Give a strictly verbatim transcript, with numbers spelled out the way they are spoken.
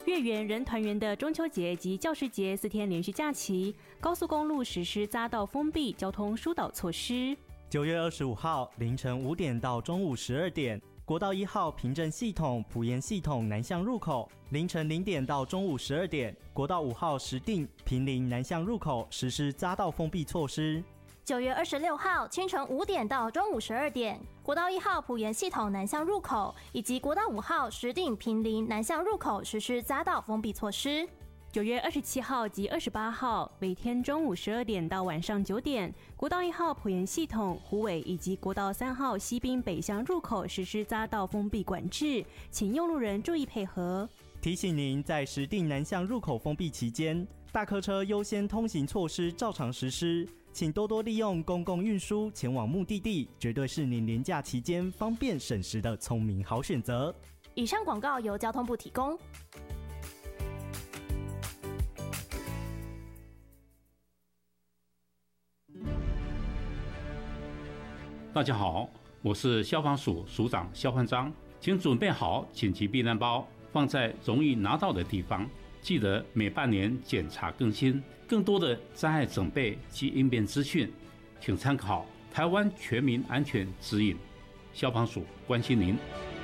月圆人团圆的中秋节及教师节四天连续假期，高速公路实施匝道封闭交通疏导措施。 九月二十五号凌晨五点到中午十二点，国道一号平镇系统埔盐系统南向入口，凌晨零点到中午十二点，国道五号石碇坪林南向入口实施匝道封闭措施。 九月二十六号清晨五点到中午十二点，国道一号埔盐系统南向入口以及国道五号石碇坪林南向入口实施匝道封闭措施。 九月二十七号及二十八号每天中午十二点到晚上九点，国道一号埔盐系统虎尾以及国道三号西滨北向入口实施匝道封闭管制，请用路人注意配合。 提醒您，在石碇南向入口封闭期间，大客车优先通行措施照常实施，请多多利用公共运输前往目的地，绝对是您连假期间方便省时的聪明好选择。 以上广告由交通部提供。 大家好，我是消防署署长肖焕章，请准备好紧急避难包，放在容易拿到的地方。记得每半年检查更新。更多的灾害准备及应变资讯，请参考台湾全民安全指引。消防署关心您。